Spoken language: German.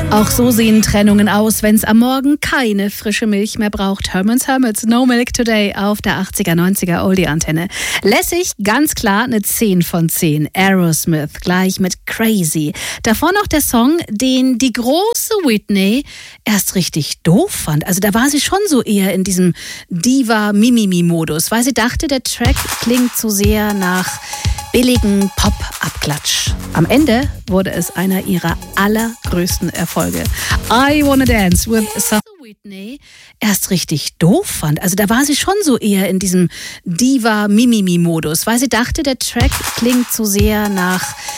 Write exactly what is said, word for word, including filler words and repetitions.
Auch so sehen Trennungen aus, wenn es am Morgen keine frische Milch mehr braucht. Herman's Hermits, No Milk Today auf der achtziger, neunziger Oldie-Antenne. Lässig, ganz klar eine zehn von zehn. Aerosmith gleich mit Crazy. Davor noch der Song, den die große Whitney erst richtig doof fand. Also da war sie schon so eher in diesem Diva-Mimimi-Modus, weil sie dachte, der Track klingt zu sehr nach billigen Pop-Abklatsch. Am Ende wurde es einer ihrer allergrößten Erfolge. I Wanna Dance with Some Whitney erst richtig doof fand. Also da war sie schon so eher in diesem Diva-Mimimi-Modus, weil sie dachte, der Track klingt zu sehr nach